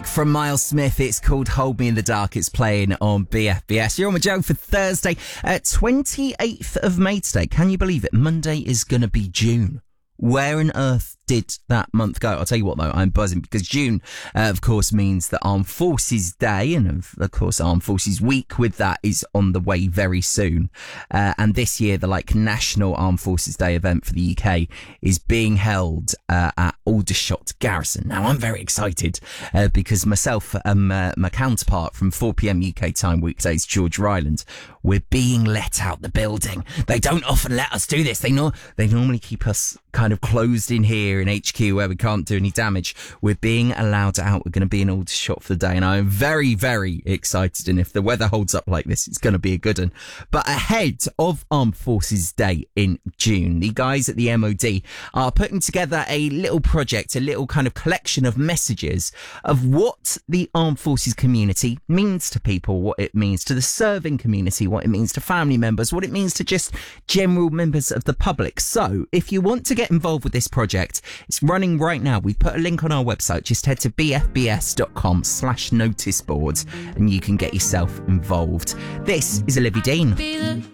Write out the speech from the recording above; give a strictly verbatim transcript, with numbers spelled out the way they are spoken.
from Miles Smith. It's called Hold Me in the Dark. It's playing on B F B S. You're on with Joe for Thursday, uh, twenty-eighth of May today. Can you believe it? Monday is going to be June. Where on earth did that month go? I'll tell you what, though, I'm buzzing because June, uh, of course, means that Armed Forces Day and, of, of course, Armed Forces Week with that is on the way very soon. Uh, and this year, the like National Armed Forces Day event for the U K is being held uh, at Aldershot Garrison. Now, I'm very excited uh, because myself and uh, my counterpart from four p.m. U K time weekdays, George Ryland, we're being let out the building. They don't often let us do this. They know they normally keep us kind of closed in here in H Q where we can't do any damage. We're being allowed out. We're going to be in Aldershot for the day, and I'm very, very excited. And if the weather holds up like this, it's going to be a good one. But ahead of Armed Forces Day in June, the guys at the M O D are putting together a little project, a little kind of collection of messages of what the Armed Forces community means to people, what it means to the serving community, what it means to family members, what it means to just general members of the public. So if you want to get involved with this project, it's running right now. We've put a link on our website. Just head to bfbs.com slash notice boards and you can get yourself involved. This is Olivia Dean.